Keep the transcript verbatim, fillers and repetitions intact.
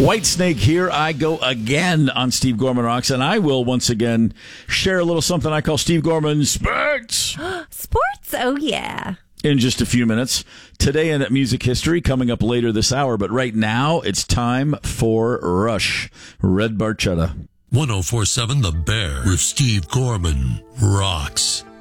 Whitesnake, here I go again on Steve Gorman Rocks, and I will once again share a little something I call Steve Gorman Sports. Sports? Oh, yeah. In just a few minutes. Today in music history, coming up later this hour, but right now it's time for Rush. Red Barchetta. one oh four point seven The Bear with Steve Gorman Rocks.